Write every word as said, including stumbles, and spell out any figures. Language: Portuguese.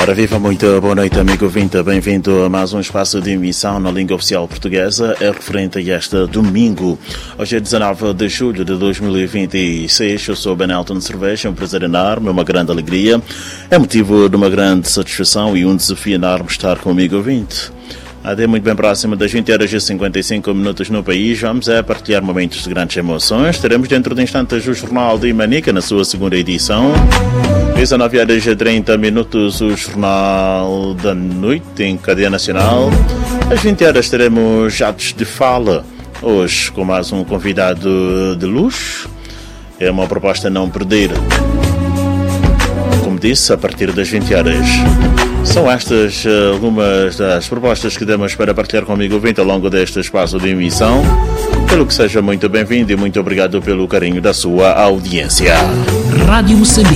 Ora, viva, muito boa noite, amigo ouvinte. Bem-vindo a mais um espaço de emissão na língua oficial portuguesa. É referente a este domingo. Hoje é dezenove de julho de dois mil e vinte e seis. Eu sou Benelton Cerveja, um prazer enorme, uma grande alegria. É motivo de uma grande satisfação e um desafio enorme estar com o amigo ouvinte. Até muito bem próximo das vinte horas e cinquenta e cinco minutos no país. Vamos a partilhar momentos de grandes emoções. Teremos dentro de instantes o Jornal de Manica na sua segunda edição. dezenove horas e trinta minutos o Jornal da Noite em cadeia nacional. Às vinte horas teremos Atos de Fala. Hoje com mais um convidado de luxo. É uma proposta a não perder. Como disse, a partir das vinte horas. São estas uh, algumas das propostas que demos para partilhar comigo ouvinte ao longo deste espaço de emissão. Pelo que seja muito bem-vindo e muito obrigado pelo carinho da sua audiência. Rádio Moçambique,